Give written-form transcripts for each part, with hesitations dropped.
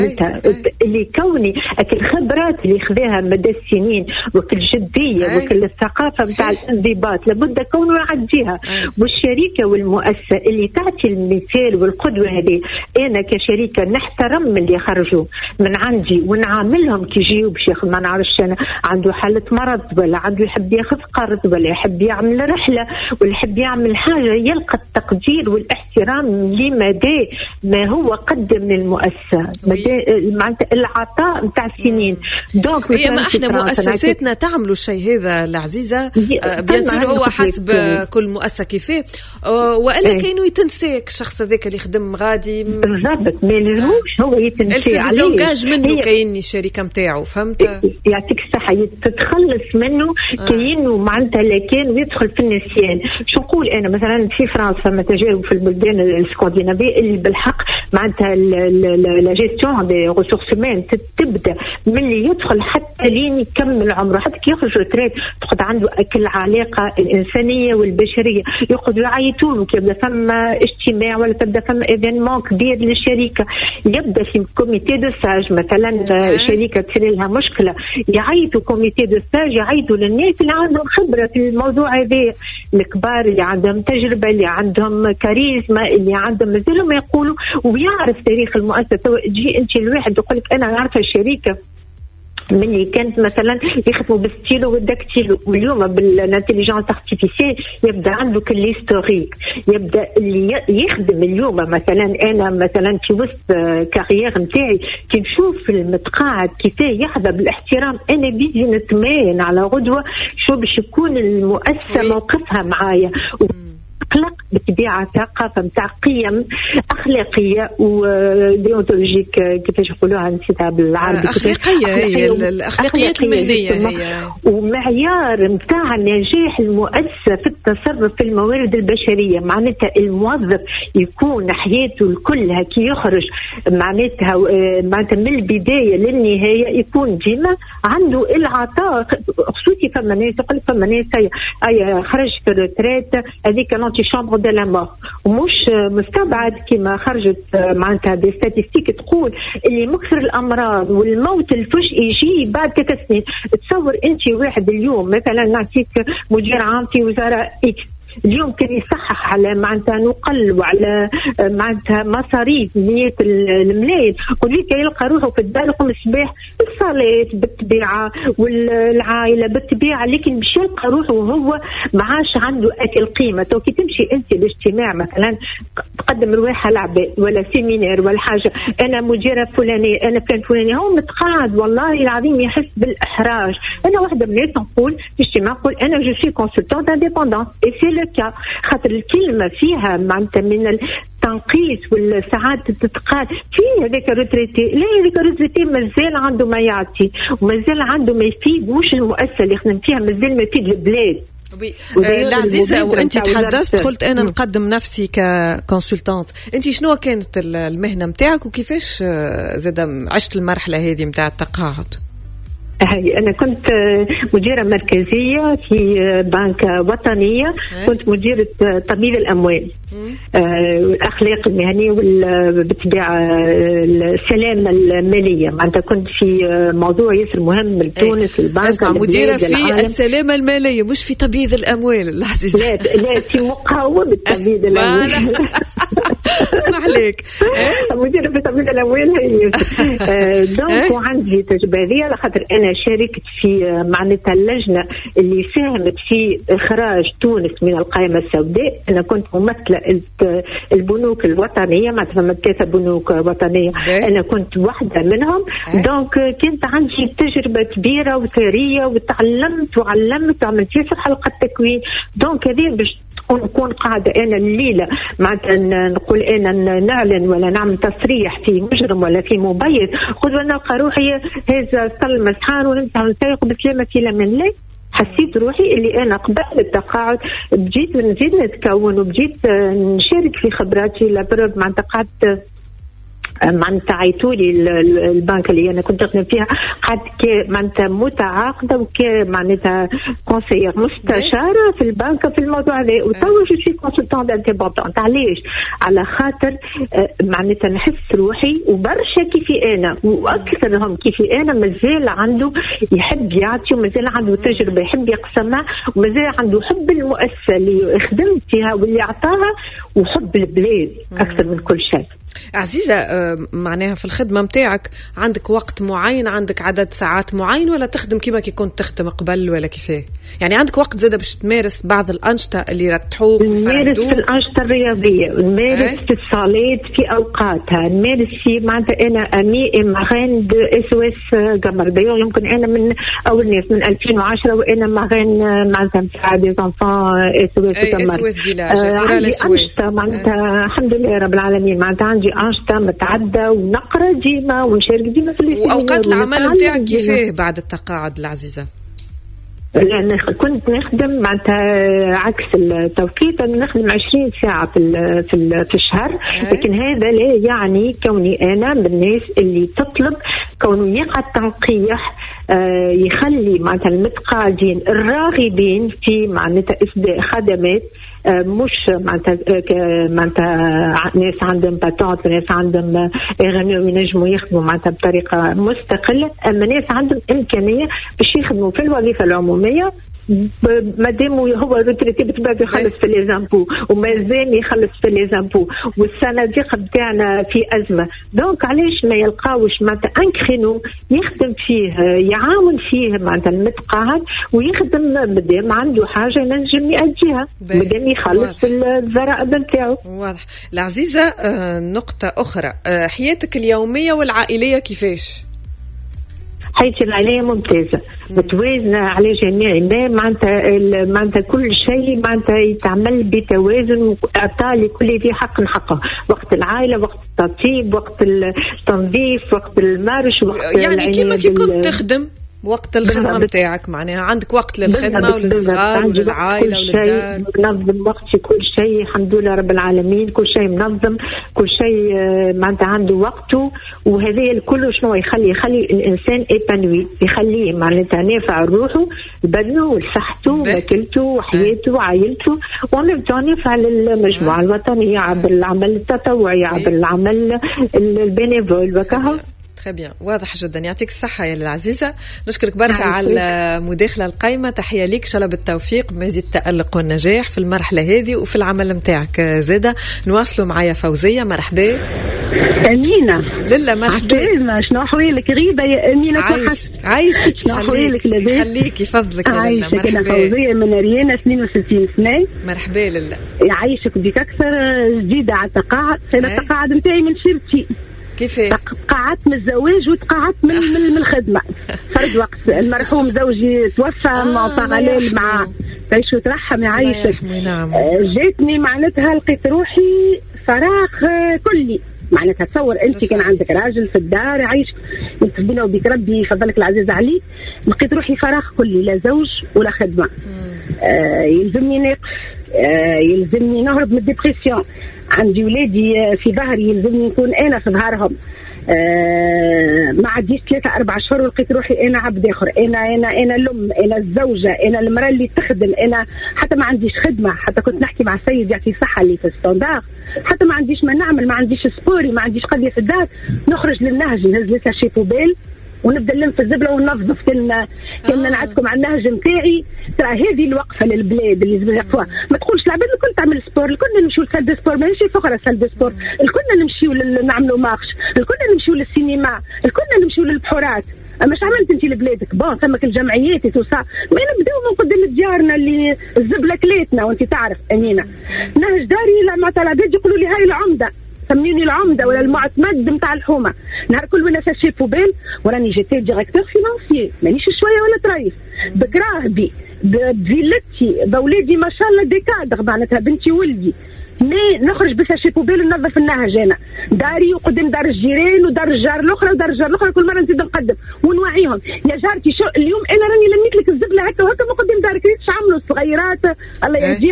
اللي كوني الخبرات اللي خذاها مدى السنين وكل جدية وكل الثقافة متاع الانضباط لابد كونه يعديها. والشركة والمؤسسة اللي تعطي المثال والقدوة هذه، أنا كشركة نحترم اللي خرجوا من عندي ونعاملهم كي يجيو باش ياخذ، ما نعرفش أنا عنده حالة مرض ولا عنده يحب ياخذ قرض ولا يحب يعمل رحلة ولا يحب يعمل حاجة، يلقى التقدير والاحترام لمدى ما هو قدم للمؤسسة، مدى العطاء متاع السنين. دونك هي ما احنا مؤسساتنا تعملوا الشيء هذا العزيزة، بيصير هو حسب كل مؤسسة كيفاه، وإلا كأنه يتنساك الشخص هذاك اللي خدم غادي بالضبط، ما لهوش هو يتنسي عليه، الزوجاج منه كاين الشركة متاعه، فهمت؟ يعطيك الصحة، تتخلص منه كأنه معناتها لكن ويدخل في النسيان. شو نقول أنا مثلا في فرنسا فما تجارب في البلدان الاسكندنافية اللي بالحق معناتها لا جيستيون دي ريسورس هيومان تبدا من اللي يدخل حتى لين يكمل عمره، حتى كي يخرج ريتريت تقعد عنده اكل علاقه الانسانيه والبشريه، يقعدوا يعيطوا له كيبدا فما اجتماع ولا تبدا فما ايفينمون كبير للشركه، يبدا في كوميتي دو ساج مثلا شركه تصير لها مشكله يعيطوا كوميتي دو ساج، يعيطوا للناس اللي عندهم خبره في الموضوع هذا، الكبار اللي عندهم تجربه اللي عندهم كاريزما اللي عندهم مازالوا يقولوا ويعرف تاريخ المؤسسه. تجي انت الواحد يقول لك انا عارفه الشركه من اللي كانت مثلا يخدموا بالستيلو والداكتيلو، واليوم بالانتيليجنس ارتيفيسيال يبدا عنده كل هيستوريك، يبدا اللي يخدم اليوم مثلا انا مثلا في وسط كارير نتاعي كي نشوف المتقاعد كيف يحظى بالاحترام، انا بيجي نتماين على غدوه شو باش يكون المؤسسه موقفها معايا، أخلاق بطبيعة ثقافة متاع قيم أخلاقية وديونتولوجيك كيفاش يقولوها نسيتها بالعربي، أخلاقية هي الأخلاقيات المهنية هي، ومعيار متاع نجاح المؤسسة في التصرف في الموارد البشرية، معناتها الموظف يكون حياته الكلها كي يخرج معناتها من البداية للنهاية يكون ديما عنده العطاء، خصوصي فما ناس يقول لك فما ناس هي خرجت الريتريت هذيك شامبر دو لا مور، ومش مستبعد كما خرجت معناتها دي ستاتستيك تقول اللي مكثر الامراض والموت الفجئي يجي بعد 3 سنين. تصور انت واحد اليوم مثلا نعطيك مدير عام في وزاره اكس اليوم كان يصحح على معناتها نقل وعلى معناتها مصاريف مية الملايين، وليك يلقى روحه في الدار يقوم الصباح الصلاة بالطبيعة والعائلة بالطبيعة، لكن مش يلقى روحه وهو معاش عنده أكل قيمة. تو كي تمشي أنت الاجتماع مثلا تقدم رواحة لعبة ولا سيمينار ولا حاجة، أنا مديرة فلانية أنا فلان فلانية، هو متقاعد والله العظيم يحس بالإحراج. أنا واحدة من الناس نقول في اجتماع نقول أنا جو سي كونسلتانت انديبوندون خاطر الكلمة فيها معناتها من التنقيص والساعات تتقال في هذاك الريتريتي، لا هذاك الريتريتي مازال عنده ما يعطي ومازال عنده ما يفيد، مش المؤسسة اللي خدم فيها مازال ما يفيد البلاد. العزيزة وانت تحدثت قلت انا نقدم نفسي ككونسلتانت، انت شنو كانت المهنة متاعك وكيفاش زاد عشت المرحلة هذه متاع التقاعد؟ هاي أنا كنت مديرة مركزية في بنك وطنية، كنت مديرة تمويل الأموال الأخلاق المهنية بالطبيعة السلامة المالية، معناتها كنت في موضوع ياسر مهم لتونس البنك. اسمع مديرة في السلامة المالية مش في تبييض الأموال العزيزة، لا في مقاومة تبييض الأموال ما عليك مديرة في تبييض الأموال هي دونك وعندي تجربة هذه على خاطر أنا شاركت في معناتها اللجنة اللي ساهمت في إخراج تونس من القائمة السوداء. أنا كنت ممثلة البنوك الوطنية، معناتها 3 بنوك وطنية، أنا كنت واحدة منهم. دونك كانت عندي تجربة كبيرة وثرية وتعلمت وعلمت وعملت في حلقة تكوين. دونك هذه باش نكون قاعدة أنا الليلة معناتها نقول أنا نعلن ولا نعمل تصريح في مجرم ولا في مبيض خذ ونلقى روحي هذا صل مسحان ونمسح ونسيق بسلامة في لمن لي. حسيت روحي اللي أنا قبل التقاعد بجيت نزيد نتكون وبجيت نشارك في خبراتي لابرد معناتها قعدت معناتها عيطولي البنك اللي انا كنت نخدم فيها، قعدت معناتها متعاقده معناتها كونسيير مستشاره في البنك في الموضوع هذا. وتوا جو سي كونسلتون انديبوندون. علاش؟ على خاطر معناتها نحس روحي وبرشا كيفي انا واكثرهم كيفي انا مازال عنده يحب يعطي، ومازال عنده تجربه يحب يقسمها، ومازال عنده حب المؤسسه اللي خدمت فيها واللي اعطاها، وحب البلاد اكثر من كل شيء. عزيزة، معناها في الخدمة متاعك عندك وقت معين، عندك عدد ساعات معين، ولا تخدم كما كي كنت تخدم قبل ولا كيفاه؟ يعني عندك وقت زادة باش تمارس بعض الأنشطة اللي رتحوك نمارس في الأنشطة الرياضية، نمارس في الصالات في أوقاتها، نمارس في معناتها أنا أمي مغان دو SOS قمر. دايوغ يمكن أنا من أول ناس من 2010 وأنا مغان معناتها مساعدة دي زانفان SOS قمر. عندي أنشطة معناتها الحمد لله رب العالمين، معناتها عندي أنشطة متعدة ونقرأ ديما ونشارك ديما في السيمينار. وأوقات العمل نتاعك كيفاه بعد التقاعد العزيزة؟ لأن كنت نخدم معناتها عكس التوقيت، أنا نخدم 20 ساعة في الشهر، لكن هذا لا يعني كوني أنا من الناس اللي تطلب كونه يقع التنقيح يخلي معناتها المتقاعدين الراغبين في معناتها إسداء خدمات، مش معناتها ناس عندهم باتونت وناس عندهم غنوا ينجموا يخدموا معناتها بطريقة مستقلة، أما ناس عندهم إمكانية باش يخدموا في الوظيفة العمومية مادام هو روتريتي بتبدا يخلص في لي زامبو ومازال يخلص في لي زامبو، والصناديق بتاعنا في ازمه. دونك علاش ما يلقاوش معناتها ان كرينو يخدم فيه يعاون فيه معناتها المتقاعد ويخدم مادام عنده حاجه ينجم يأديها مادام يخلص الضرائب نتاعو. واضح. العزيزه، نقطه اخرى، حياتك اليوميه والعائليه كيفاش؟ حياتي العائلية ممتازة متوازنة على جميع معناتها كل شيء معناتها يتعمل بتوازن وإعطاء لكل ذي حق حقه، وقت العائلة، وقت التطيب، وقت التنظيف، وقت المارش، وقت يعني كما كي كنت تخدم وقت الخدمة متاعك، معناها عندك وقت للخدمة وللصغار وللعائلة وللدار. منظم وقتي كل شيء الحمد لله رب العالمين، كل شيء منظم، كل شيء معناتها عنده وقته، وهذا الكل شنو يخلي الإنسان إيبانوي، يخليه معناتها نافع روحه بدنه وصحته وماكلته وحياته وعائلته، ونبدأ نافع للمجموعة الوطنية عبر العمل التطوعي عبر العمل البينيفول وكهو. بيان، واضح جدا. يعطيك الصحة يا العزيزة، نشكرك برشا على المداخلة القايمة، تحية ليك، شاء الله بالتوفيق بمزيد التألق والنجاح في المرحلة هذه وفي العمل متاعك. زادة نواصلوا معايا فوزية. مرحبا. أمينة. لله مرحبا. شنو أحوالك؟ غريبة يا أمينة. عايشك. شنو أحوالك؟ خليكي فضلك يا لله. مرحبا. أنا فوزية من ريانة 62 سنة. مرحبا لله. يعيشك بك أكثر. جديدة على التقاعد. أنا التقاعد نتاعي من شركتي. كيف تقاعدت من الزواج وتقاعدت من الخدمة. فرد وقت المرحوم زوجي توفى معطى غلال مع تعيش وترحم يعيشك. نعم. جاتني معناتها لقيت روحي فراغ كلي، معناتها تصور انت كان عندك راجل في الدار يعيش يتبنى وبيك ربي فضلك العزيز عليك، لقيت روحي فراغ كلي، لا زوج ولا خدمة. يلزمني نقف، يلزمني نهرب من الديبرسيون، عندي ولادي في ظهري يلزمني نكون انا في ظهرهم. ما عديش 3-4 شهور ولقيت روحي انا عبد اخر، انا الام، انا الزوجه، انا المراه اللي تخدم، انا حتى ما عنديش خدمه، حتى كنت نحكي مع السيد يعطي صحه اللي في الستاندار، حتى ما عنديش ما نعمل، ما عنديش سبوري، ما عنديش قضيه في الدار، نخرج للنهج نهز لي ساشي بوبيل ونبدا نلم في الزبله وننظف. كنا نعدكم على النهج نتاعي. ترى هذه الوقفه للبلاد اللي لازم يقفوها، ما تقولش العباد الكل تعمل سبور، الكل نمشيو لسال دو سبور، ماشي فقره سال دو سبور، الكل نمشيو نعملوا مارش، الكل نمشيو للسينما، الكل نمشيو للبحورات. اما اش عملت انت لبلادك؟ بون ثمك الجمعيات توسع، ما نبداو من قدام ديارنا اللي الزبله كليتنا. وانت تعرف امينه نهج داري معناتها العباد يقولوا لي هاي العمده، سميوني العمده ولا المعتمد نتاع الحومه، نهار كل وانا ساشي بوبيل وراني جيتي ديريكتور فينانسيي، مانيش شويه ولا تريف، بكراهبي بفيلتي بولادي ما شاء الله ديكادر، معناتها بنتي ولدي مي نخرج بساشي بوبيل وننظف النهج. انا داري وقدام دار الجيران ودار الجار الاخرى ودار الجار الاخرى، كل مره نزيد نقدم ونوعيهم يا جارتي شو اليوم انا راني لميت لك الزبله هكا وهكا من قدام دارك، ايش عملوا الصغيرات الله يهديهم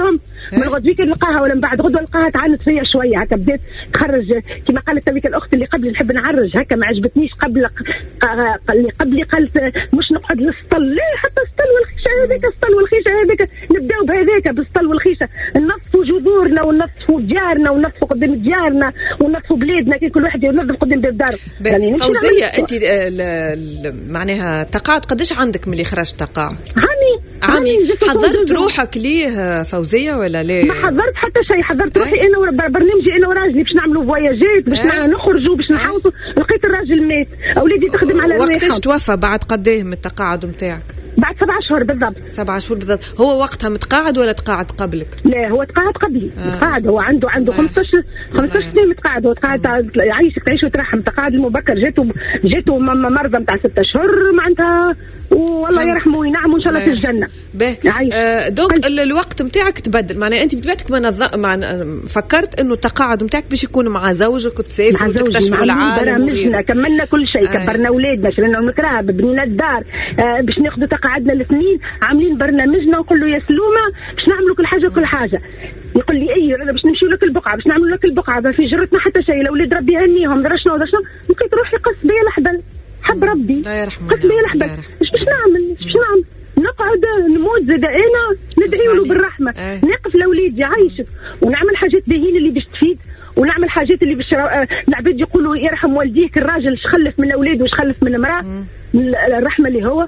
من غدويك نلقاها ولا من بعد غدوه نلقاها تعاند فيا شويه هكا، بدات تخرج كما قالت هذيك الاخت اللي قبل نحب نعرج هكا ما عجبتنيش اللي قبلي قالت مش نقعد للسطل، لا حتى السطل والخيشه هذيك، السطل والخيشه هذيك نبداو بهذاك بالسطل والخيشه، ننظفوا جذورنا وننظفوا ديارنا وننظفوا قدام ديارنا وننظفوا بلادنا، كي كل واحد ينظف قدام الدار. يعني فوزيه انت معناها تقاعد قداش عندك ملي خرجت تقاعد؟ عامي حضرت روحك ليه فوزيه ولا ليه؟ ما حضرت حتى شيء، حضرت روحي انا برنامجي انا وراجلي باش نعملوا فواياجات باش نخرجوا باش نحوصوا، لقيت الراجل مات، اولادي تخدم على الواحد. وقتاش توفى؟ بعد قديه من التقاعد نتاعك؟ بعد 7 أشهر بالضبط. 7 شهور بالضبط. هو وقتها متقاعد ولا تقاعد قبلك؟ لا هو تقاعد قبلي. تقاعد هو عنده 15 سنين متقاعد، هو تقاعد يعيشك تعيش وترحم، تقاعد المبكر جاته مرضى نتاع 6 أشهر معناتها، والله يرحمه وينعمه ان شاء الله في الجنه. دوك الوقت نتاعك تبدل، معناها انت بطبيعتك فكرت انه التقاعد نتاعك باش يكون مع زوجك وتسافروا وتكتشفوا العالم. برامجنا كملنا كل شيء، كبرنا اولادنا، شرينا المكراه، بنينا الدار، باش ناخذوا تقاعدنا الاثنين، عاملين برنامجنا، نقول له يا سلومه باش نعملوا كل حاجه. يقول لي اي باش نمشيو لك البقعه، باش نعملوا لك البقعه، ما في جرتنا حتى شيء، الاولاد ربي يهنيهم درا شنو لقيت روحي قص بيا الحبل، حب ربي قص بيا الحبل، ايش باش نعمل نقعد نموت زاد انا ندعي له بالرحمه، نقف لاوليدي عايشك ونعمل حاجات باهين اللي باش تفيد، ونعمل حاجات اللي باش العباد يقولوا يرحم والديك، الراجل شخلف من اولاده وشخلف من امراه، الرحمه اللي هو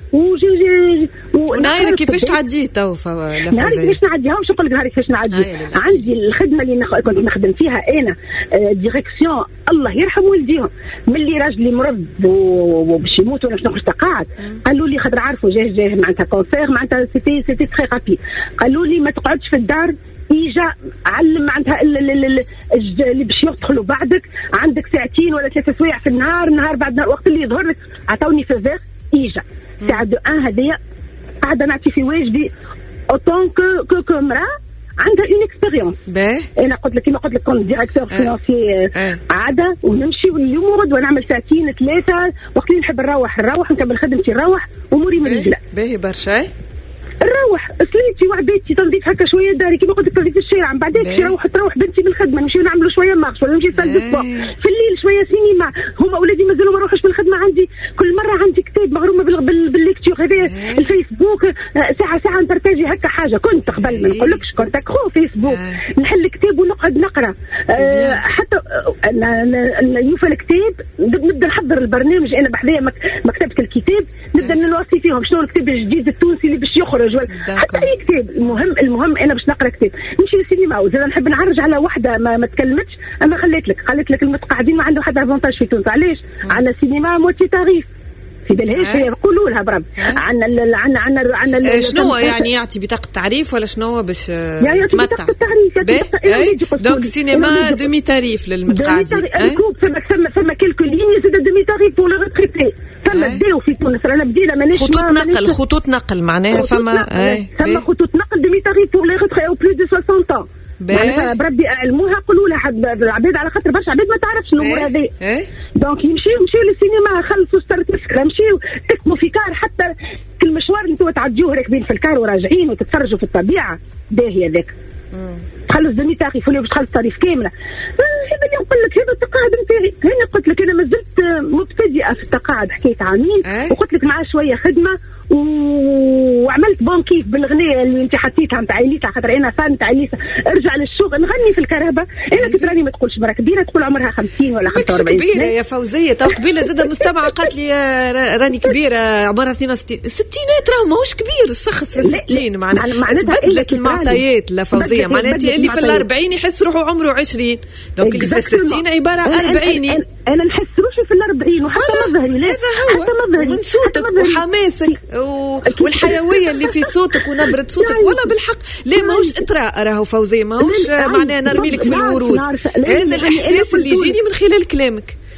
ونهارك كيفاش تعديه تو؟ نهارك كيفاش نعديها؟ مش نقول لك نهارك كيفاش نعديه. عندي الخدمه اللي كنت نخدم فيها انا ديريكسيون، الله يرحم والديهم، ملي راجلي مرض وباش يموت وانا باش نخرج تقاعد، قالوا لي خاطر عارفوا جاه معناتها كونسير، معناتها سيتي تري رابيد، قالوا لي ما تقعدش في الدار، إيجا علم معناتها اللي باش يدخلوا بعدك، عندك 2 ولا 3 سوايع في النهار بعد وقت اللي يظهر لك، عطاوني في الزاغ إيجا ساعد هذيا قاعده نعطي في واجبي اوتون كو امراه عندها اون اكسبيريونس. انا قلت لك كيما قلت لك كنت ديريكتور فينانسي عاده، ونمشي واليوم غدوه نعمل 2 3 وقت اللي نحب نروح نكمل خدمتي، نروح اموري من رجله باهي برشا، نروح سليتي وعبيتي تنظيف هكا شويه داري كيما قلت لك تنظيف الشارع، من بعدك تروح بنتي من الخدمه، نمشيو نعملوا شويه مارش ولا نمشي سال سبور في الليل شويه سينما، هما اولادي مازالوا ما روحوش من الخدمه، عندي كل مره عندي كتاب مغرومه بالليكتور هذا، الفيسبوك ساعه نبارتاجي هكا حاجه، كنت قبل ما نقولكش كنت اكرو فيسبوك، نحل كتاب ونقعد نقرا، حتى يوفى الكتاب نبدا نحضر البرنامج، انا بحذايا مكتبه الكتاب نبدا نوصي فيهم شنو الكتاب الجديد التونسي اللي باش يخرج، حتى اي كتاب، المهم انا باش نقرا كتاب، نمشي للسينما، وزاد نحب نعرج على واحده ما تكلمتش، اما قالت لك المتقاعدين ما عندهم حتى افونتاج في تونس، علاش؟ عندنا سينما موتي تاريف في بالهيش، يقولوا لها برب عندنا شنو يعني يعطي بطاقه تعريف ولا شنو باش تمتع دونك سينما دومي تاريف للمتقاعدين، فما كلكو ليني زاد دومي تاريف بور لو ريتريتي، فما بداو في تونس رانا بدينا ماناش خطوط نقل معناها فما خطوط نقل دومي تاريف بور لي ريتري او بلو دو 60 ans، معناتها بربي اعلموها، قولوا لها العباد على خاطر برشا عباد ما تعرفش الامور هذه، دونك يمشيو للسينما، خلصوا ستارتيفيكت، يمشيو تكتبوا في كار، حتى كل مشوار انتوا تعديوه راكبين في الكار وراجعين وتتفرجوا في الطبيعه، باهي هذاك تخلص دمي تاريف ولا باش تخلص تعريف كامله، هذا اللي نقول لك، هذا التقاعد نتاعي، هنا قلت لك انا مازلت مبتدئه في التقاعد، حكيت عامين وقلت لك معاه شويه خدمه، وعملت بونكيف بالغنية اللي انت حطيتها نتاع عيليتها، خاطر انا فان نتاع عيليتها، ارجع للشغل نغني في الكهرباء، انا كنت راني ما تقولش مرا كبيره، تقول عمرها 50 ولا 45 كبيره يا فوزيه، تو قبيله زاد مستمعه قالت لي راني كبيره عمرها 62 الستينات، راه ماهوش كبير الشخص في 60 معناتها تبدلت المعطيات لا فوزيه، معناتها اللي في 40 يحس روحه عمره 20، دونك اللي في 60 عباره 40. انا نحس روحي في 40 وحتى مظهري، لا حتى من صوتك وحماسك والحيويه اللي في صوتك ونبره صوتك، ولا بالحق لا ماهوش اطراء، راهو فوزيه ماهوش معناها نرمي لك في الورود، هذا الاحساس اللي يجيني من خلال كلامك.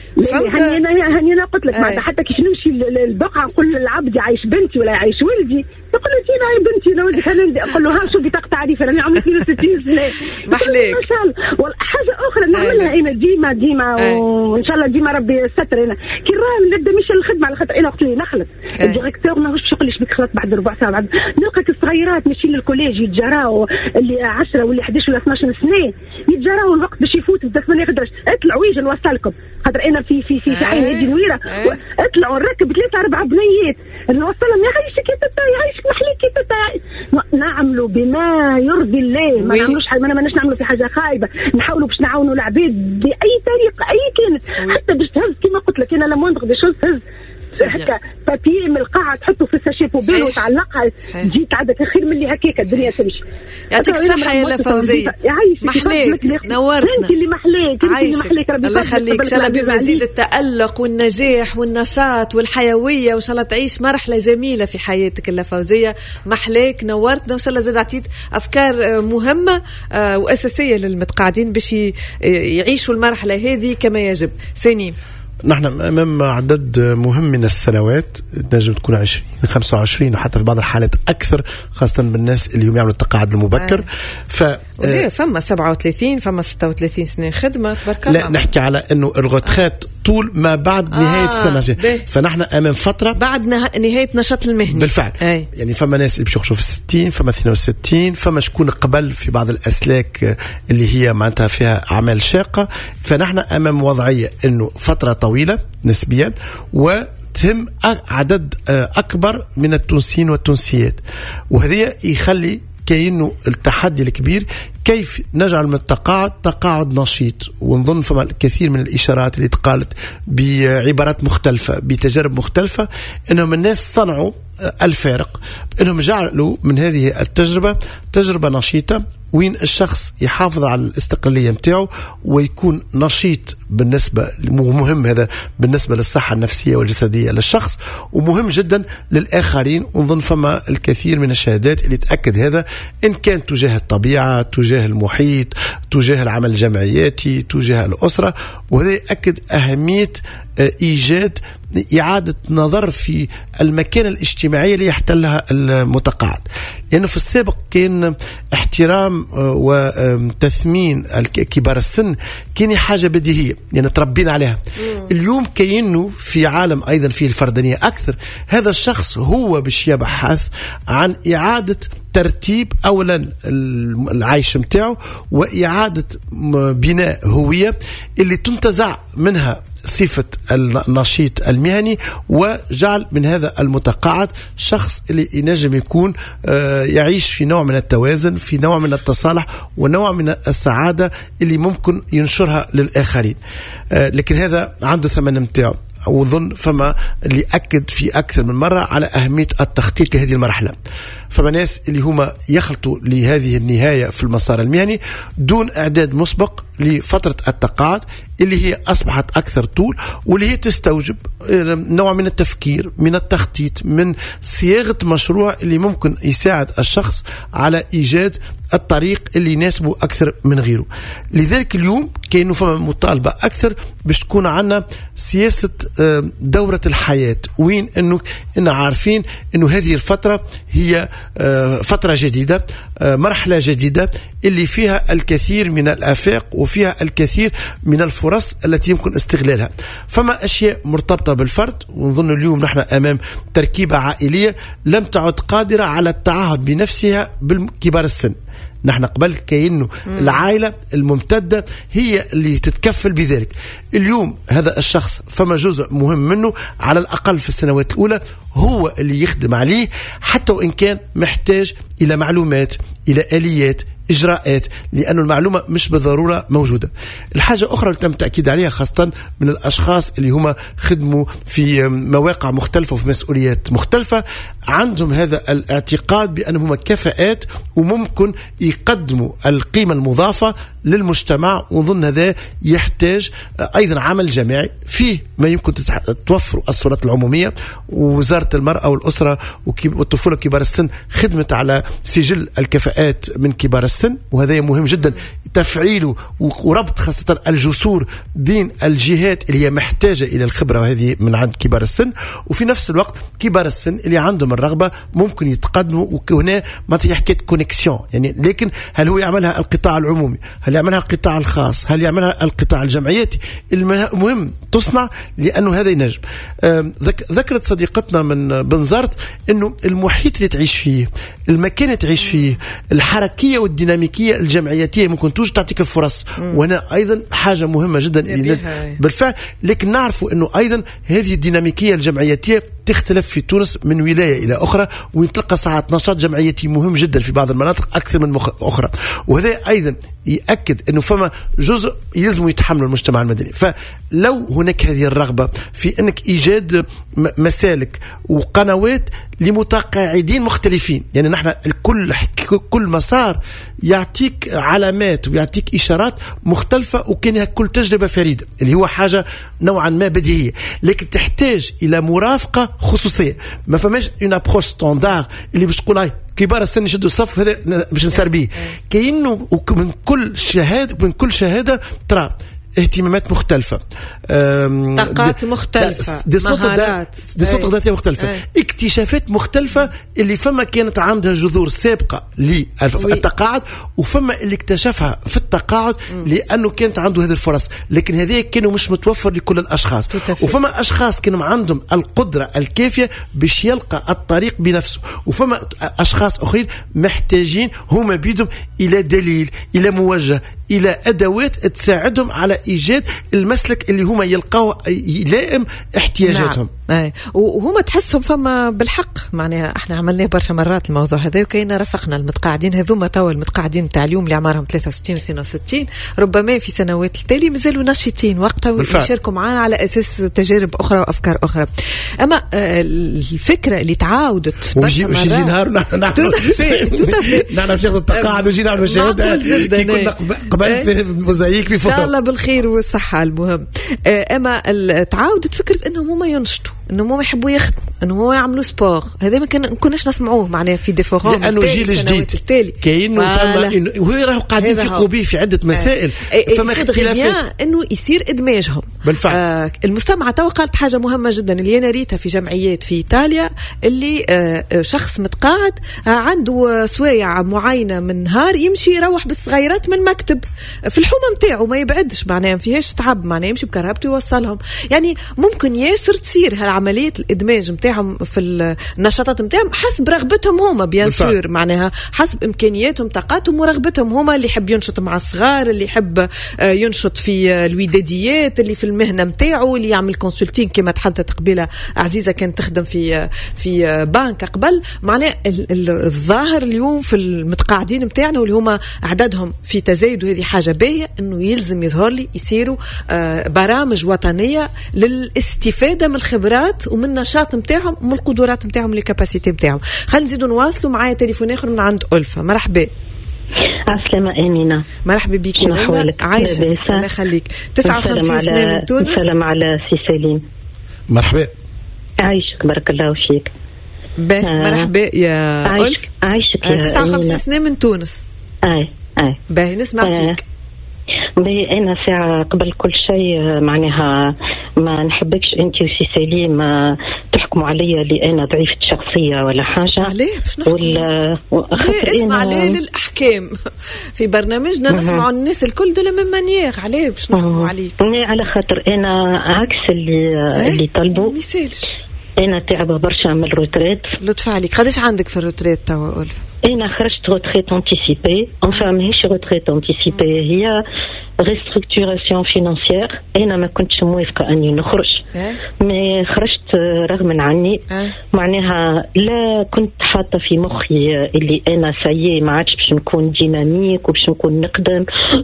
هني قلت لك معناتها حتى كيف نمشي للبقعه نقول للعبد يعيش بنتي ولا يعيش ولدي، يقول لي فينا يا بنتي لو ولدك انا اقول له ها شو بطاقه تعريف انا عمري 62 سنه محليك ما شاء الله. وحاجه اخرى نعملها انا ديما وان شاء الله ديما ربي يستر. انا كي راي نبدا مش الخدمه على خاطر انا وقت اللي نخلط الديريكتور ماهوش شغلش بك خلط بعد ربع ساعه، بعد نلقى الصغيرات ماشيين للكوليج يتجراو اللي 10 واللي 11 ولا 12 سنه يتجراو الوقت باش يفوت بدا 8 11 اطلعوا يجي نوصلكم خاطر انا في عين يدي نويره اطلعوا نركب 3-4 بنيات نوصلهم يعيشك يا تتا يعيشك محليك يا تتا. نعملوا بما يرضي الله، ما نعملوش حاجه ما نعملوا في حاجه خايبه، نحاولوا باش نعاونوا العباد باي طريقه اي كانت، حتى باش تهز كما قلت لك انا لما نقدر تهز هكا بابي من القاعه تحطه في الساشي بوبيل وتعلقها تجي تعدك خير من اللي هكاك الدنيا تمشي. يعطيك الصحه يا فوزيه، محليك نورتنا انت اللي محليك ربي الله يخليك. ان شاء الله بمزيد التالق والنجاح والنشاط والحيويه وان شاء الله تعيش مرحله جميله في حياتك يا فوزيه. محليك نورتنا وان شاء الله زاد عطيت افكار مهمه واساسيه للمتقاعدين باش يعيشوا المرحله هذه كما يجب. سنين نحن أمام عدد مهم من السنوات، تنجم تكون 20 25 وحتى في بعض الحالات أكثر، خاصة بالناس اللي يعملوا التقاعد المبكر. فما 37 فما 36 سنة خدمة تبارك الله. لا نحكي على أنه الغتخات طول ما بعد نهاية السنة، فنحن أمام فترة بعد نهاية نشاط المهني بالفعل. يعني فما ناس اللي بيشوفوا في 60، فما 62، فما شكون قبل في بعض الأسلاك اللي هي معناتها فيها أعمال شاقة. فنحن أمام وضعية أنه فترة طويلة نسبيا وتهم عدد أكبر من التونسيين والتونسيات، وهذا يخلي كأنه التحدي الكبير كيف نجعل من التقاعد تقاعد نشيط. ونظن فما الكثير من الإشارات اللي تقالت بعبارات مختلفة بتجارب مختلفة إنهم الناس صنعوا الفارق، إنهم جعلوا من هذه التجربة تجربة نشيطة وين الشخص يحافظ على الاستقلالية متاعه ويكون نشيط بالنسبة مهم هذا بالنسبة للصحة النفسية والجسدية للشخص، ومهم جدا للآخرين. ونظن فما الكثير من الشهادات اللي تأكد هذا، إن كان تجاه الطبيعة، تجاه المحيط، تجاه العمل الجمعياتي، تجاه الأسرة. وهذا يأكد أهمية إيجاد إعادة نظر في المكان الاجتماعي اللي يحتلها المتقاعد، لأنه في السابق كان احترام وتثمين كبار السن كان حاجة بديهية يعني تربينا عليها. اليوم كأنه في عالم أيضا فيه الفردانية أكثر، هذا الشخص هو باش يبحث عن إعادة ترتيب أولا العيش متاعه وإعادة بناء هوية اللي تنتزع منها صفة النشيط المهني، وجعل من هذا المتقاعد شخص اللي ينجم يكون يعيش في نوع من التوازن، في نوع من التصالح ونوع من السعادة اللي ممكن ينشرها للآخرين. لكن هذا عنده ثمن متاعه، وظن فما اللي أكد في أكثر من مرة على أهمية التخطيط لهذه المرحلة. فما ناس اللي هما يخلطوا لهذه النهاية في المسار المهني دون إعداد مسبق لفترة التقاعد اللي هي أصبحت أكثر طول، واللي هي تستوجب نوع من التفكير، من التخطيط، من صياغة مشروع اللي ممكن يساعد الشخص على إيجاد الطريق اللي يناسبه أكثر من غيره. لذلك اليوم كأنه فما مطالبة أكثر باش تكون عنا سياسة دورة الحياة، وين إنه عارفين إنه هذه الفترة هي فترة جديدة، مرحلة جديدة اللي فيها الكثير من الآفاق وفيها الكثير من الفرص التي يمكن استغلالها. فما أشياء مرتبطة بالفرد، ونظن اليوم نحن أمام تركيبة عائلية لم تعد قادرة على التعهد بنفسها بالكبار السن. نحن قبل كأنه العائلة الممتدة هي اللي تتكفل بذلك. اليوم هذا الشخص فما جزء مهم منه على الأقل في السنوات الأولى هو اللي يخدم عليه، حتى وإن كان محتاج إلى معلومات، إلى آليات، إجراءات، لأن المعلومة مش بالضرورة موجودة. الحاجة أخرى اللي تم تأكيد عليها خاصة من الأشخاص اللي هم خدموا في مواقع مختلفة وفي مسؤوليات مختلفة، عندهم هذا الاعتقاد بأنهم هم كفاءات وممكن يقدموا القيمة المضافة للمجتمع. ونظن هذا يحتاج أيضا عمل جماعي فيه ما يمكن توفر الصورات العمومية. ووزارة المرأة والأسرة والطفولة وكبار السن خدمت على سجل الكفاءات من كبار السن، وهذا مهم جدا تفعيله وربط خاصة الجسور بين الجهات اللي هي محتاجة إلى الخبرة، وهذه من عند كبار السن. وفي نفس الوقت كبار السن اللي عندهم الرغبة ممكن يتقدموا، وهنا ما يحكي كونكسيون يعني. لكن هل هو يعملها القطاع العمومي، هل يعملها القطاع الخاص، هل يعملها القطاع الجمعياتي؟ المهم تصنع، لأنه هذا ينجم. ذكرت صديقتنا من بنزرت أنه المحيط اللي تعيش فيه، المكان اللي تعيش فيه، الحركية والديناميكية الجمعياتية ممكن توجد تعطيك الفرص. وهنا أيضا حاجة مهمة جدا بالفعل. لكن نعرفوا أنه أيضا هذه الديناميكية الجمعياتية تختلف في تونس من ولاية إلى أخرى، ويتلقى ساعات نشاط جمعياتي مهم جدا في بعض المناطق أكثر من أخرى. وهذا أيضا يأكد أنه فما جزء يلزم يتحمل المجتمع المدني. فلو هناك هذه الرغبة في أنك إيجاد مسالك وقنوات لمتقاعدين مختلفين، يعني نحن كل مسار يعطيك علامات ويعطيك إشارات مختلفة، وكانها كل تجربة فريدة، اللي هو حاجة نوعا ما بديهية، لكن تحتاج إلى مرافقة خصوصية. ما فماش اون ابروش ستاندار اللي باش تقول هاي كبار السن يشدوا الصف هذا باش نسار بيه. كأنه من كل شهادة ترى اهتمامات مختلفة، طاقات مختلفة، مهارات، ذاتية مختلفة، اكتشافات مختلفة. اللي فما كانت عندها جذور سابقة للتقاعد، وفما اللي اكتشفها في التقاعد لأنه كانت عنده هذه الفرص، لكن هذه كانوا مش متوفر لكل الأشخاص. وفما أشخاص كانوا عندهم القدرة الكافية باش يلقى الطريق بنفسه، وفما أشخاص آخرين محتاجين هما بيدهم إلى دليل، إلى موجه، إلى أدوات تساعدهم على إيجاد المسلك اللي هما يلقاو يلائم احتياجاتهم. نعم. وهما تحسهم فما بالحق، معناها احنا عملناه برشا مرات الموضوع هذا، وكاين رافقنا المتقاعدين هذوما توا المتقاعدين تاع اليوم اللي عمرهم 63 و 62 ربما في سنوات التالي مازالوا ناشطين وقتها ويشاركوا معنا على أساس تجارب أخرى وأفكار أخرى. أما الفكرة اللي تعاودت ويجي نهار نحن في شيخ التقاعد ويجي نهار مشاهد كنا قبل في موزايك في إن شاء الله بالخير والصحة. المهم أما تعاودت فكرة إنهم هما ينشطوا، إنهم هما يحبوا يخدموا، إنهم هما يعملوا سبور. هذا ما كناش نسمعوه معناه في دي فورام، لأنه جيل جديد كأنه فما وهو راهو قاعدين يفيقوا به في عدة مسائل. فما اختلافات إنه يصير إدماجهم بالفعل. المستمعة تو قالت حاجة مهمة جدا اللي أنا ريتها في جمعيات في إيطاليا، اللي شخص متقاعد عنده سوايع معينة من نهار يمشي يروح بالصغيرات من مكتب في الحومة متاعه، ما يبعدش معناه فيهاش تعب، معناه يمشي بكرهبته يوصلهم. يعني ممكن ياسر تصير هالعملية الإدماج متاعهم في النشاطات متاعهم حسب رغبتهم هما بيان سور، معناها حسب إمكانياتهم طاقاتهم ورغبتهم هما. اللي يحب ينشط مع الصغار، اللي يحب ينشط في الوداديات، اللي في المهنة متاعه، اللي يعمل كونسلتين كما تحدثت قبيلة عزيزة كانت تخدم في بنك قبل. معناه الظاهر اليوم في المتقاعدين متاعنا واللي هما أعدادهم في تزايد، وهذه حاجة باهية، إنه يلزم يظهر لي يصيروا برامج وطنية للاستفادة من الخبرات ومن النشاط متاعهم ومن القدرات متاعهم والكاباسيتي متاعهم. خلينا نزيدوا نواصلوا. معايا تليفون آخر من عند ألفة. مرحبا. عسلامة أمينة. مرحبا بك. عايشة الله يخليك. 59 سنة من تونس. السلام على سي سليم. مرحبا. عايشك بارك الله فيك. مرحبا يا ألف. عايشك يا 59 سنة من تونس. باهي نسمع فيك. أنا ساعة قبل كل شيء معناها ما نحبكش أنت وسي سليم تحكموا عليا لأنا ضعيفة شخصية ولا حاجة. عليه باش نحكم؟ اسمع عليه للأحكام في برنامجنا نسمعوا الناس الكل دول من مانيير. عليه باش نحكموا عليك؟ على خاطر أنا عكس اللي طلبوا. ميسالش أنا تعبة برشا من الروتريت. لطف عليك. قداش عندك في الروتريت توا ألف؟ أنا خرجت روتريت انتيسيبي. ماهيش روتريت انتيسيبي، هي ريستركتوراسيون فينانسيير. أنا ما كنتش موافقة أني نخرج، ما خرجت رغم عني. معناها لا كنت حاطة في مخي اللي أنا سيء ما عادش باش نكون ديناميك وباش نكون نقدم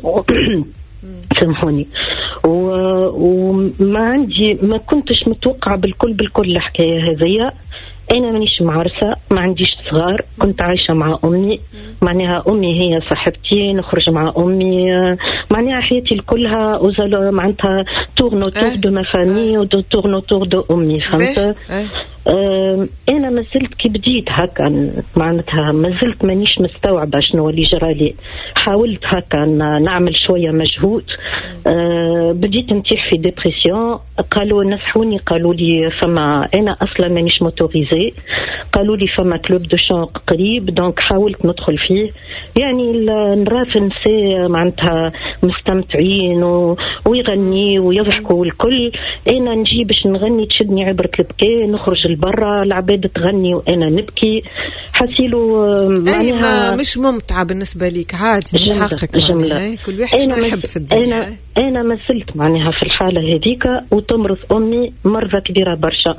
سامحوني. وما عندي ما كنتش متوقعة بالكل الحكاية هذية. أنا مانيش معرسة، ما عنديش صغار، كنت عايشة مع أمي. معناها أمي هي صاحبتي، نخرج مع أمي، معناها حياتي كلها معناتها تورنو تور دو ما فامي و تورنو تور دو أمي. فهمت؟ أنا ما زلت كي بديت هكا معناتها ما زلت مانيش مستوعبة شنو اللي جرالي. حاولت هكا نعمل شوية مجهود، بديت نتيح في ديبرسيون. قالوا نصحوني، قالوا لي فما أنا أصلا مانيش موتوريزي، قالوا لي فما كلوب دو شان قريب، دونك حاولت ندخل فيه. يعني نرى في النساء معناتها مستمتعين ويغني ويضحكوا والكل، أنا نجي باش نغني تشدني عبرة البكاء، نخرج لبرا العباد تغني وأنا نبكي. حسيلو معناها مش ممتعة بالنسبة ليك، عادي من حقك. كل واحد شنو يحب في الدنيا. أنا ما زلت معناها في الحالة هذيك، وتمرض أمي مرضى كبيرة برشا.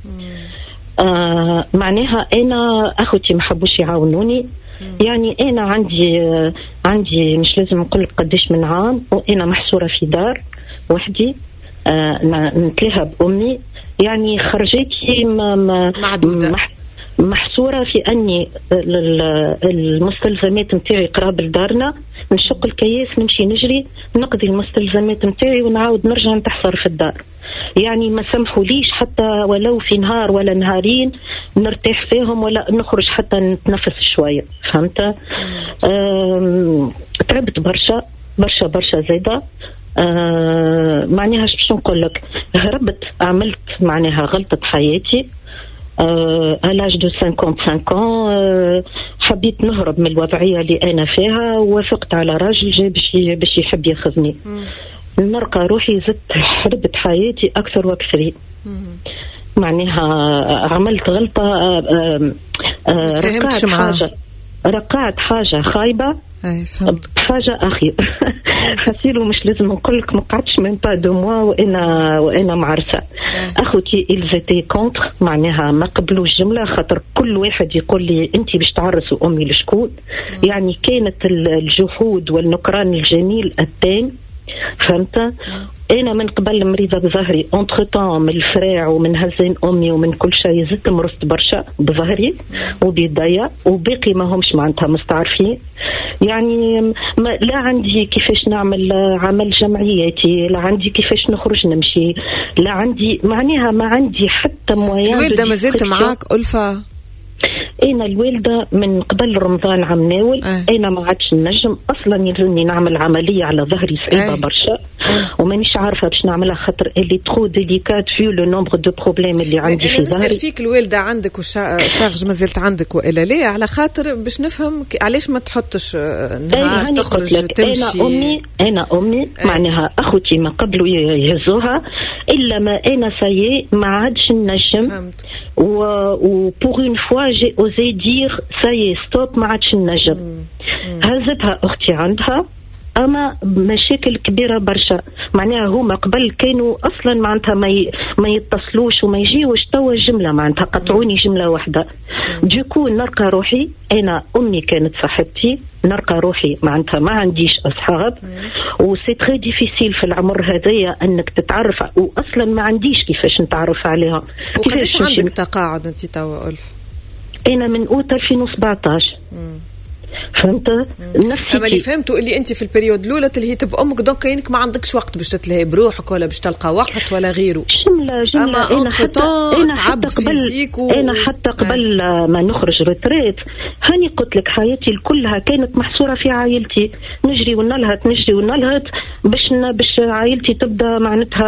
معناها أنا أخوتي ما حبوش يعاونوني. يعني أنا عندي مش لازم نقول قديش من عام وأنا محصورة في دار وحدي، نتلاها بأمي. يعني خرجتي محصورة في أني المستلزمات متاعي قراب لدارنا، نشق الكياس نمشي نجري نقضي المستلزمات متاعي ونعاود نرجع نتحصر في الدار. يعني ما سمحوا ليش حتى ولو في نهار ولا نهارين نرتاح فيهم ولا نخرج حتى نتنفس شوية. فهمت؟ تعبت برشا برشا برشا زايدة. معناها باش نقول لك، هربت، عملت معناها غلطة حياتي علاج دو 55 ans. حبيت نهرب من الوضعية اللي أنا فيها، ووافقت على راجل جاي باش يحب ياخذني. نلقى روحي زدت حربت حياتي أكثر وأكثر. معناها عملت غلطة، رقعت حاجة خايبة حاجة أخير. حسيلو مش لازم نقولك، مقعدش من با دو موا وأنا معرسة. أخوتي إلزيتي كونتر، معناها ما قبلوش جملة، خاطر كل واحد يقول لي أنتي باش تعرسوا أمي لشكون. يعني كانت الجحود والنكران الجميل التام. فهمت؟ أنا من قبل مريضة بظهري، انترطان من الفراع ومن هزين أمي ومن كل شيء زدت مرضت برشا بظهري وبيديا، وباقي ما همش معناتها مستعرفين. يعني لا عندي كيفاش نعمل عمل جمعياتي، لا عندي كيفاش نخرج نمشي، لا عندي معناها ما عندي حتى مويان. الوالدة ما زلت معاك ألفة؟ أنا الوالدة من قبل رمضان عم ناول. أنا ما عادش نجم أصلا، يلزمني نعمل عملية على ظهري صعيبة برشا، ومانيش عارفة باش نعملها خاطر اللي ترو ديليكات فيو لو نومبر دو بروبليم اللي عندي في ظهري. نسأل فيك الوالدة عندك وشارج ما زلت عندك وإلا لا، على خاطر باش نفهم علاش ما تحطش نهار تخرج تمشي. أنا أمي معناها أخوتي ما قبلوا يهزوها، إلا ما أنا سايي ما عادش نجم. وبور اون فوا جي اوزي دير سايي ستوب، ما عادش نجم. هزتها أختي عندها، أما مشاكل كبيرة برشا. معناها هما قبل كانوا أصلا معناتها ما يتصلوش وما يجيوش، توا جملة معناتها قطعوني جملة واحدة. ديكو نلقى روحي، أنا أمي كانت صاحبتي، نلقى روحي معناتها ما عنديش أصحاب، وسي تري ديفيسيل في العمر هذايا أنك تتعرف، وأصلا ما عنديش كيفاش نتعرف عليها. وقديش عندك تقاعد أنت توا ألف؟ أنا من أوت 2017. فهمت؟ اما اللي فهمته اللي انت في البريود الاولى تلهيت بامك، دونك كاينك ما عندكش وقت باش تلهي بروحك ولا باش تلقى وقت ولا غيره. جمله انا حتى قبل ما نخرج ريتريت، هاني قلت لك حياتي كلها كانت محصوره في عائلتي، نجري ونلهت باش عائلتي تبدا معناتها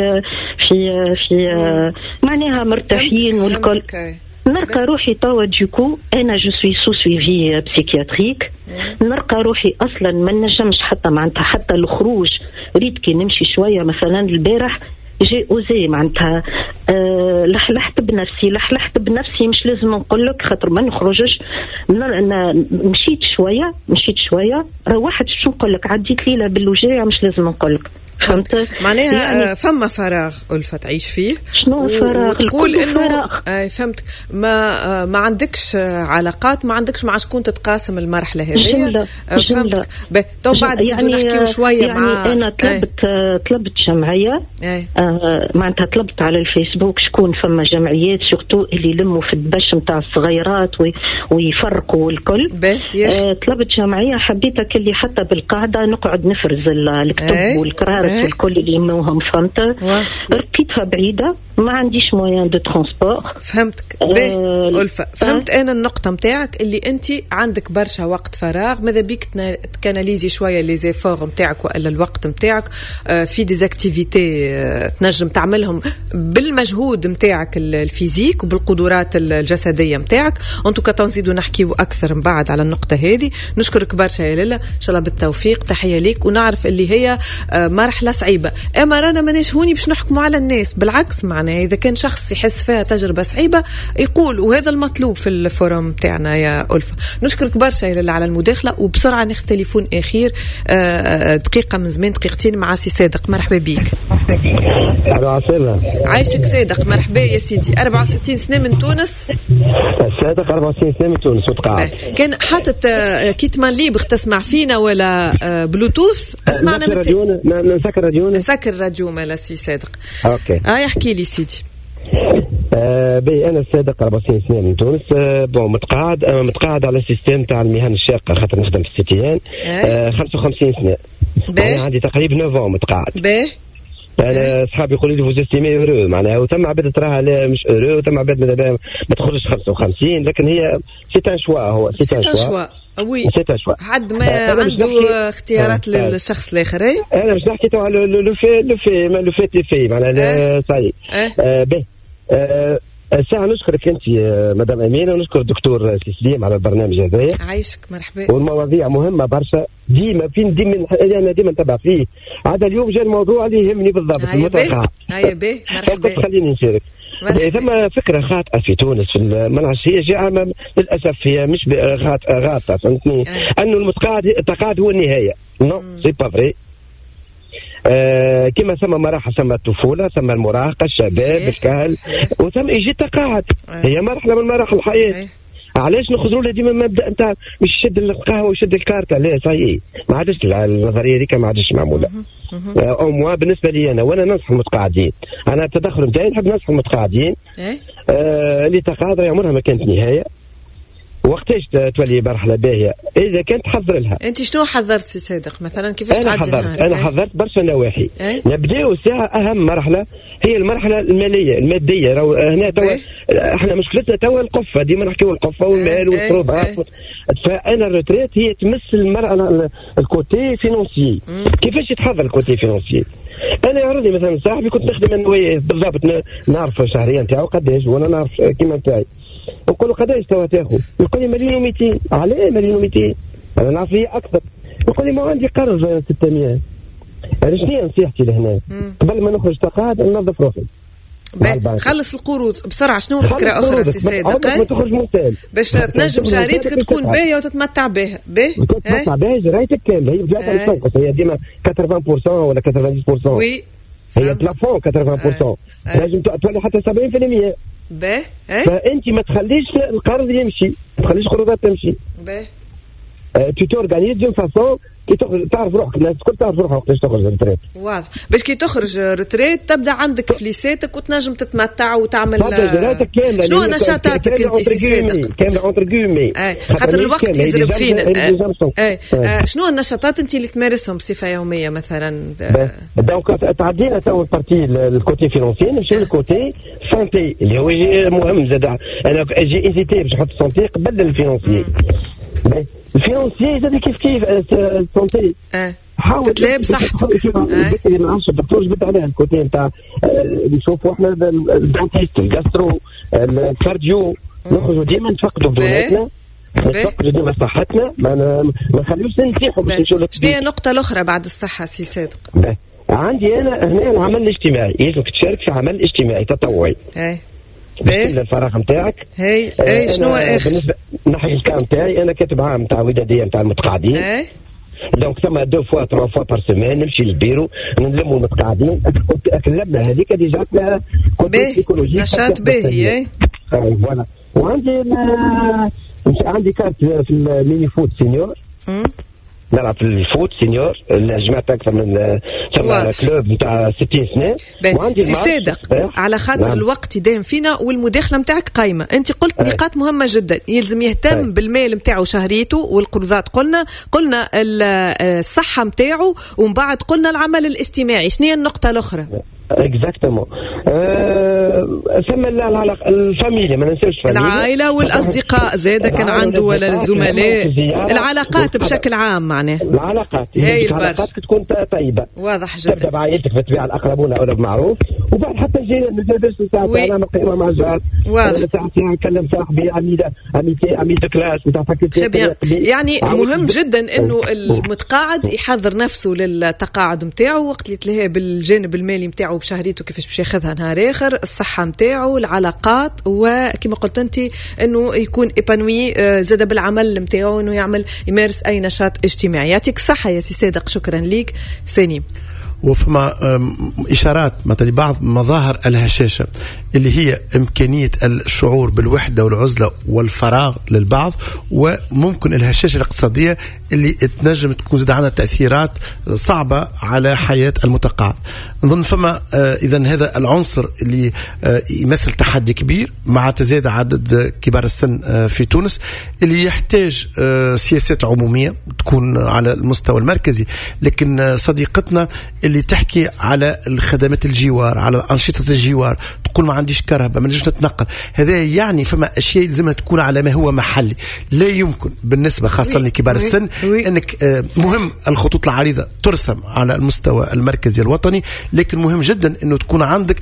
في معناها مرتاحين والكل. نلقى روحي توا ديكو انا جو سوي سو سويفي بسيكياتريك، نلقى روحي اصلا ما نجمش حتى معناتها حتى الخروج. ريت كي نمشي شويه مثلا البارح جي اوزي معناتها لحلحت بنفسي مش لازم نقول لك خاطر ما نخرجش. مشيت شويه روحت شو نقول لك، عديت ليله بالوجاع مش لازم نقول لك. فهمت؟ معناها يعني فما فراغ ألفة تعيش فيه. شنو فراغ؟ تقول إنه فهمت ما عندكش علاقات، ما عندكش مع شكون تتقاسم المرحلة هذه. فهمت؟ تو بعد يعني نحكيو شوية يعني مع أنا طلبت جمعية، معناتها طلبت على الفيسبوك شكون فما جمعيات سورتو اللي يلموا في الدبش نتاع الصغيرات ويفرقوا الكل. طلبت جمعيه حبيتك اللي حتى بالقاعده نقعد نفرز الكتب والكرارس والكل اللي يموهم. فهمت؟ ركيتها بعيده ما عنديش مويان دو ترونسبور. فهمتك ألفة. فهمت انا النقطه نتاعك اللي انت عندك برشا وقت فراغ، ماذا بيك تكاناليزي شويه لي زيفور نتاعك والا الوقت نتاعك في ديزاكتيفيتي تنجم تعملهم بالمجهود نتاعك الفيزيك وبالقدرات الجسديه نتاعك. انتو تنزيدوا نحكيو اكثر من بعد على النقطه هذه. نشكرك برشا يا لاله، ان شاء الله بالتوفيق، تحيه ليك. ونعرف اللي هي مرحله صعيبه، اما رانا ما نشهوني باش نحكموا على الناس، بالعكس معناها اذا كان شخص يحس فيها تجربه صعيبه يقول، وهذا المطلوب في الفورم تاعنا يا ألفة. نشكرك برشا يا لاله على المداخله، وبسرعه ناخذ تليفون اخير دقيقه من زمان دقيقتين مع سي صادق. مرحبا بيك. عايشك صادق، مرحبا يا سيدي. 64 سنه من تونس. صادق 64 سنه من تونس وتقاعد. كان حاطط كيتمان ليبر تسمع فينا ولا بلوتوث؟ اسمعنا نسكر راديو. نسكر راديو مالا سي صادق. اوكي يحكي لي سيدي. بي انا صادق 64 سنه من تونس. متقاعد على السيستم تاع المهن الشاقه خاطر نخدم في السيتيان. 55 سنه. انا عندي تقريبا 9 متقاعد. انا اصحابي يقولوا لي فوز استيمي اورو معناها، وثم عباد تراها لا مش اورو، وثم عباد ما تخرجش 55، لكن هي سيتان شوا. هو سيتان شوا وي سيتان شوا حد ما عنده اختيارات للشخص الاخر. انا مش نحكي تو على لو في معناها صحيح. به ساعة نشكرك أنت مدام أمينة، ونشكر الدكتور سيسليم على البرنامج هذايا. عايشك مرحبا. والمواضيع مهمة برشا، ديما أنا ديما نتابع فيه. عاد اليوم جاء الموضوع اللي يهمني بالضبط، المتقاعد. هيا به مرحبا. خليني نشارك. ثم فكرة خاطئة في تونس في المنعش، هي جاء للأسف هي مش غاطة، فهمتني؟ أنه التقاعد هو النهاية. نو سي با فري. كما ثم مراحل، ثم الطفولة، ثم المراهقة، الشباب، الكهل، وثم يجي التقاعد. هي مرحلة من مراحل الحياة. علاش نخزروا له ديما المبدا نتاع مش يشد القهوه ويشد الكارته؟ لا صحيح ما عادش النظريه هذيك ما عادش معموله. او موا بالنسبه لي انا، وانا ننصح المتقاعدين، انا التدخل نتاعي نحب ننصح المتقاعدين اللي تقاعد عمرها ما كانت نهايه. وقتاش تولي مرحله باهيه اذا كانت تحضر لها. انت شنو حضرت سي صادق مثلا؟ كيفاش تعدي نهارك؟ انا حضرت برشا نواحي. نبداو ساعه اهم مرحله هي المرحله الماليه الماديه. هنا توا احنا مشكلتنا توا القفه، ديما نحكيو القفه والمال والصروبات. فانا الروتريت هي تمس المرأة الكوتي فينونسي. كيفاش يتحضر الكوتي فينونسي؟ انا يعرضني مثلا صاحبي كنت نخدم انا وياه بالضبط، نعرف شهريا نتاعو قداش، وانا نعرف كيما نتاعي. نقول له قداش توا تاخذ؟ يقول لي 1,200,000. علاه 1,200,000؟ انا نعرف هي اكثر. يقول لي ما عندي قرض 600. انا شنو نصيحتي لهنا؟ قبل ما نخرج تقاعد ننظف روحي. خلص القروض بسرعه. شنو فكره اخرى سي صادق؟ ما تخرج مسال باش تنجم شهريتك تكون باهيه وتتمتع بها. تتمتع بها جرايتك كامله. هي بجاتا تنقص، هي ديما 80% ولا 90%. وي هي بلافون 80%. لازم تولي حتى 70%. فانت ما تخليش القرض يمشي، ما تخليش قروضات تمشي. tu t'organises d'une façon كي تخرج تعرف روحك. الناس الكل تعرف روحها وقتاش تخرج ريتريت. واضح. باش كي تخرج ريتريت تبدا عندك فليساتك وتنجم تتمتع وتعمل. شنو نشاطاتك انت سي صادق؟ كامله اونتر غومي خاطر الوقت يزرب فينا. شنو النشاطات انت اللي تمارسهم بصفه يوميه مثلا؟ دونك تعدينا تو البارتي الكوتي فينونسي، نمشيو للكوتي سونتي اللي هو مهم زاد. انا جي ايزيتي باش نحط سونتي قبل الفينونسي. الفينونسي زاد كيف السونتي حاول تتلعب صحتك. ما نعرفش الدكتور جبد عليها الكوتي نتاع نشوفوا احنا الدونتيست، الجاسترو، الكارديو، نخرجوا ديما نفقدوا بدوناتنا، نفقدوا ديما صحتنا، ما نخليوش ننسيحوا باش نمشيو للطبيب. شنو هي النقطة الأخرى بعد الصحة سي صادق؟ عندي أنا هنا العمل الاجتماعي، يلزمك تشارك في عمل اجتماعي تطوعي. بالنسبه للفراغ نتاعك. شنو اخر؟ بالنسبه ناحيه الكام نتاعي انا كاتب عام نتاع وداديه نتاع المتقاعدين. دونك ثم 2 فوا 3 فوا بار سيمين نمشي للبيرو نلموا المتقاعدين. اكلمنا هذيك اللي جات لها سيكولوجي نشاط باهي. فوالا. عندي كارت في الميني فوت سينيور. نلعب في الفوت سينيور، جمعت اكثر من ثم كلوب نتاع 60 سنه وعندي صادق على خاطر الوقت يداهم فينا والمداخله نتاعك قايمه. انت قلت نقاط مهمه جدا، يلزم يهتم بالمال نتاعو شهريته والقروضات، قلنا الصحه نتاعو، ومن بعد قلنا العمل الاجتماعي. شنو هي النقطه الاخرى؟ اكزاكتومون ثم الفاميليا، ما ننساوش العائله والاصدقاء زاده كان عنده ولا الزملاء، العلاقات بشكل عام. معناها العلاقات هي العلاقات تكون طيبه، واضح جدا. تبدا بعائلتك بالطبيعه، الاقربون اولى بالمعروف، وبعد حتى الجيران نتدرس ساعه انا نقيمه مع الجار، ساعه نكلم صاحبي عميد كلاس نتاع فاكولتي. يعني مهم جدا انه المتقاعد يحضر نفسه للتقاعد نتاعو، وقت اللي تلهى بالجانب المالي نتاعو بشهريته كيفاش باش ياخذها نهار اخر، الصحه نتاعو، العلاقات، وكما قلت انت انه يكون ايبانوي زاد بالعمل نتاعو، انه يمارس اي نشاط اجتماعي. يعطيك الصحه يا سي صادق، شكرا ليك. ساني، وفما إشارات مثل بعض مظاهر الهشاشة اللي هي إمكانية الشعور بالوحدة والعزلة والفراغ للبعض، وممكن الهشاشة الاقتصادية اللي تنجم تكون زاد عندها تأثيرات صعبة على حياة المتقاعد. نظن فما إذن هذا العنصر اللي يمثل تحدي كبير مع تزايد عدد كبار السن في تونس، اللي يحتاج سياسات عمومية تكون على المستوى المركزي. لكن صديقتنا اللي تحكي على الخدمات الجوار، على أنشطة الجوار، تقول ما عنديش كهرباء، ما نجمش نتنقل، هذا يعني فما أشياء لازمها تكون على ما هو محلي. لا يمكن بالنسبة خاصة لكبار السن أنك مهم الخطوط العريضة ترسم على المستوى المركزي الوطني، لكن مهم جدا أنه تكون عندك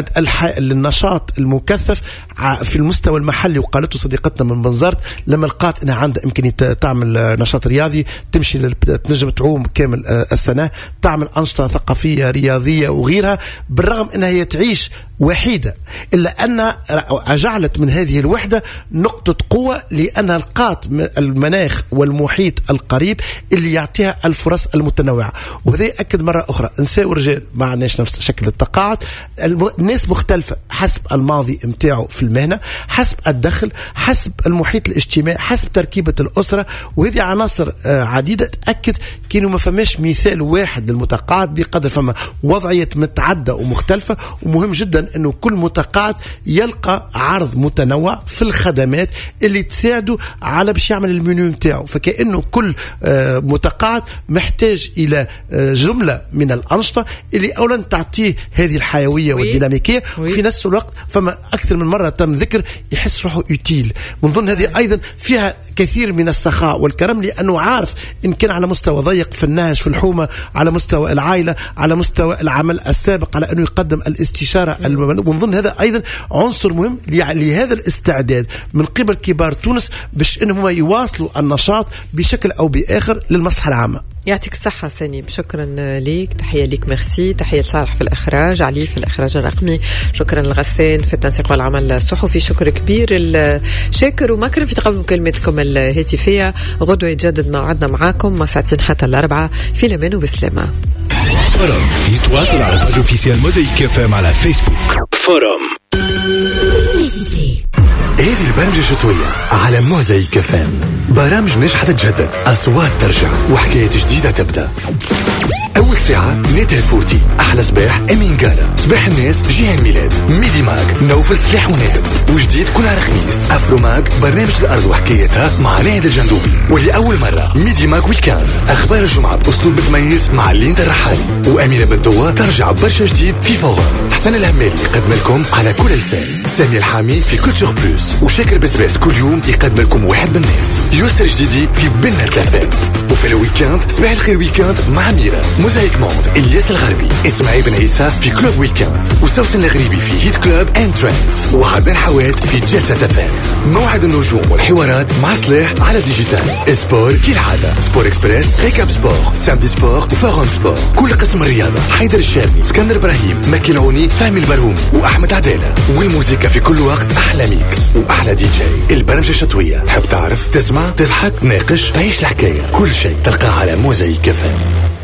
النشاط المكثف في المستوى المحلي. وقالته صديقتنا من بنزرت لما لقات أنها عندها إمكانية تعمل نشاط رياضي، تمشي تنجم تعوم كامل السنة، تعمل أنشطة ثقافية رياضية وغيرها، بالرغم أنها هي تعيش وحيدة، إلا أنها جعلت من هذه الوحدة نقطة قوة، لأنها لقات المناخ والمحيط القريب اللي يعطيها الفرص المتنوعة. وهذا يأكد مرة أخرى نساء ورجال ما عناش نفس شكل التقاعد، الناس مختلفة حسب الماضي متاعه في المهنة، حسب الدخل، حسب المحيط الاجتماعي، حسب تركيبة الأسرة. وهذه عناصر عديدة تأكد كأنه ما فماش مثال واحد للمتقاعد، بقدر فما وضعيات متعددة ومختلفة. ومهم جدا أنه كل متقاعد يلقى عرض متنوع في الخدمات اللي تساعده على باش يعمل المنيو متاعه. فكأنه كل متقاعد محتاج إلى جملة من الأنشطة اللي أولا تعطيه هذه الحيوية والديناميكية، وفي نفس الوقت فما أكثر من مرة تم ذكر يحس روحه يوتيل. ونظن هذه أيضا فيها كثير من السخاء والكرم، لأنه عارف إن كان على مستوى ضيق في النهج في الحومة، على مستوى العائلة، على مستوى العمل السابق، على أنه يقدم الاستشارة. ونظن هذا أيضا عنصر مهم لهذا الاستعداد من قبل كبار تونس باش إنهم يواصلوا النشاط بشكل أو بآخر للمصلحة العامة. يعطيك الصحة سنيم، شكرا ليك، تحية ليك، ميرسي، تحية صالح في الإخراج، علي في الإخراج الرقمي، شكرا لغسان في التنسيق والعمل الصحفي، شكر كبير الشاكر ومكرم في تقبل مكالمتكم الهاتفية. غدوة يتجدد موعدنا معاكم مع ساعتين حتى 4 في الأمان وبسلامة. فورم يتواصل على الباج اوفيسيال موزايك اف ام على فيسبوك. فورم هذه البرامج الشتوية على موزايك اف ام، برامج نجحت تتجدد، أصوات ترجع وحكايات جديدة تبدأ. أول ساعة نادي الفوتي، أحلى صباح أمين قالة، صباح الناس جيهان ميلاد، ميدي ماك، نوفل سلاح ونائب، وجديد كل على خميس أفرو ماك، برنامج الأرض وحكايتها مع ناهد الجندوبي. ولأول مرة ميدي ماك ويكاند، أخبار الجمعة بأسلوب متميز مع ليندا الرحالي وأمينة بنتوة، ترجع برشا جديد في فورم. حسن الهمالي يقدم لكم على كل لسان، سامي الحامي في كولتور بلوس، وشاكر بسباس كل يوم يقدم لكم واحد من الناس، يسر جديدي في بنات الأفلام. وفي الويكاند صباح الخير ويكاند مع ميرا، موزايك موند الياس الغربي، اسماعيل بن عيسى في كلوب ويكاند، وسوسن الغريبي في هيت كلوب اند ترندز، وعدنان حواد في جلسة تفاهم. موعد النجوم والحوارات مع صلاح على ديجيتال. سبور كالعادة، سبور اكسبريس، ريكاب سبور، سامدي سبور وفاغون سبور. كل قسم الرياضة، حيدر الشامي، اسكندر ابراهيم، مكي العوني، فهمي البرهومي واحمد عدالة. والموسيقى في كل وقت، احلى ميكس واحلى دي جي. البرامج الشتوية، تحب تعرف، تسمع، تضحك، تناقش، تعيش الحكاية، كل شيء تلقاه على موزايك اف ام.